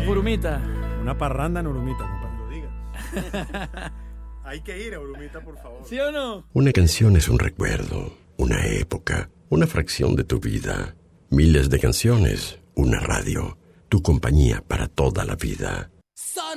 Urumita. Una parranda en Urumita, compadre. Lo digas. Hay que ir a Urumita, por favor. ¿Sí o no? Una canción es un recuerdo, una época, una fracción de tu vida. Miles de canciones, una radio, tu compañía para toda la vida.